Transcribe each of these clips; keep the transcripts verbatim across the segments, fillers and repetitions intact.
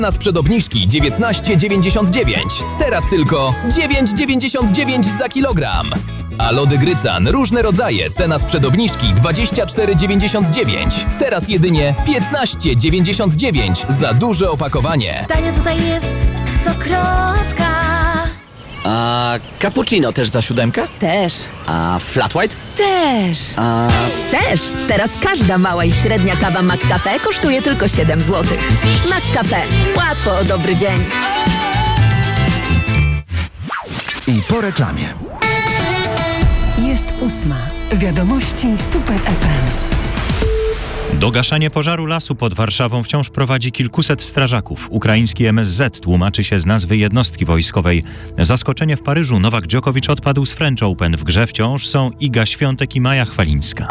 Na sprzed obniżki dziewiętnaście dziewięćdziesiąt dziewięć. Teraz tylko dziewięć dziewięćdziesiąt dziewięć za kilogram. A lody Grycan, różne rodzaje, cena sprzed obniżki dwadzieścia cztery dziewięćdziesiąt dziewięć. Teraz jedynie piętnaście dziewięćdziesiąt dziewięć za duże opakowanie. Tanio tutaj jest stokrotka. A cappuccino też za siódemkę? Też. A flat white? Też. A... Też. Teraz każda mała i średnia kawa McCafe kosztuje tylko siedem złotych. McCafe. Łatwo o dobry dzień. I po reklamie. Jest ósma. Wiadomości Super F M. Do gaszenia pożaru lasu pod Warszawą wciąż prowadzi kilkuset strażaków. Ukraiński M S Z tłumaczy się z nazwy jednostki wojskowej. Zaskoczenie w Paryżu. Nowak Dżokowicz odpadł z French Open. W grze wciąż są Iga Świątek i Maja Chwalińska.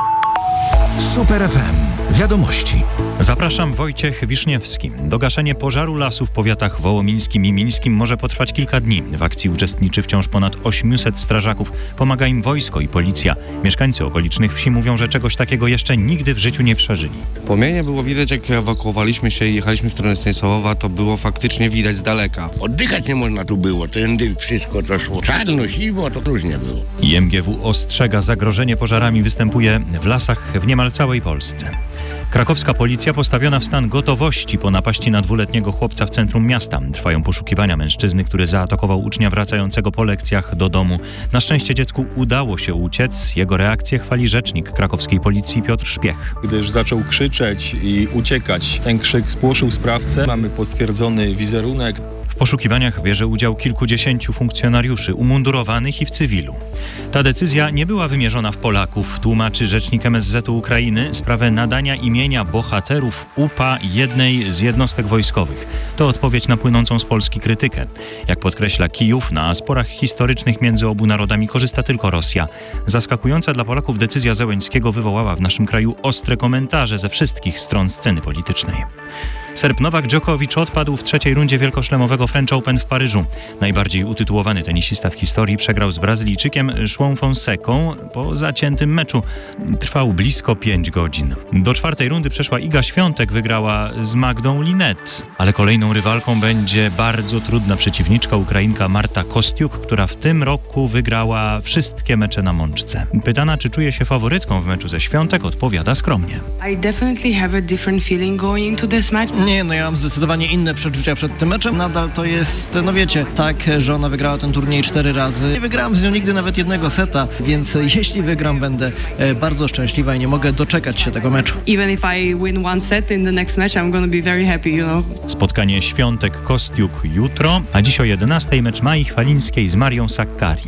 Super F M. Wiadomości. Zapraszam, Wojciech Wiszniewski. Dogaszenie pożaru lasu w powiatach wołomińskim i mińskim może potrwać kilka dni. W akcji uczestniczy wciąż ponad osiemset strażaków. Pomaga im wojsko i policja. Mieszkańcy okolicznych wsi mówią, że czegoś takiego jeszcze nigdy w życiu nie przeżyli. Płomienie było widać, jak ewakuowaliśmy się i jechaliśmy w stronę Stanisławowa, to było faktycznie widać z daleka. Oddychać nie można tu było, ten dym, wszystko to szło. Czarno, siwo, to różnie było. I M G W ostrzega, zagrożenie pożarami występuje w lasach w niemal całej Polsce. Krakowska policja postawiona w stan gotowości po napaści na dwuletniego chłopca w centrum miasta. Trwają poszukiwania mężczyzny, który zaatakował ucznia wracającego po lekcjach do domu. Na szczęście dziecku udało się uciec. Jego reakcję chwali rzecznik krakowskiej policji Piotr Szpiech. Gdyż zaczął krzyczeć i uciekać. Ten krzyk spłoszył sprawcę. Mamy potwierdzony wizerunek. W poszukiwaniach bierze udział kilkudziesięciu funkcjonariuszy umundurowanych i w cywilu. Ta decyzja nie była wymierzona w Polaków, tłumaczy rzecznik M S Z Ukrainy sprawę nadania imienia bohaterów U P A jednej z jednostek wojskowych. To odpowiedź na płynącą z Polski krytykę. Jak podkreśla Kijów, na sporach historycznych między obu narodami korzysta tylko Rosja. Zaskakująca dla Polaków decyzja Zełenskiego wywołała w naszym kraju ostre komentarze ze wszystkich stron sceny politycznej. Serb Nowak Dżokowicz odpadł w trzeciej rundzie wielkoszlemowego French Open w Paryżu. Najbardziej utytułowany tenisista w historii przegrał z Brazylijczykiem João Fonseką po zaciętym meczu. Trwał blisko pięć godzin. Do czwartej rundy przeszła Iga Świątek, wygrała z Magdą Linet. Ale kolejną rywalką będzie bardzo trudna przeciwniczka, Ukrainka Marta Kostiuk, która w tym roku wygrała wszystkie mecze na mączce. Pytana, czy czuje się faworytką w meczu ze Świątek, odpowiada skromnie. I definitely have a different feeling going into this match. Nie, no ja mam zdecydowanie inne przeczucia przed tym meczem. Nadal to jest, no wiecie, tak, że ona wygrała ten turniej cztery razy. Nie wygrałam z nią nigdy nawet jednego seta, więc jeśli wygram, będę e, bardzo szczęśliwa i nie mogę doczekać się tego meczu. Even if I win one set in the next match, I'm gonna be very happy, you know. Spotkanie Świątek-Kostiuk jutro, a dziś o jedenastej mecz Mai Chwalińskiej z Marią Sakkari.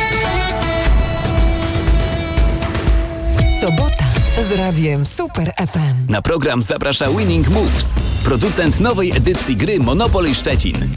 Sobota z radiem Super F M. Na program zaprasza Winning Moves, producent nowej edycji gry Monopoly Szczecin.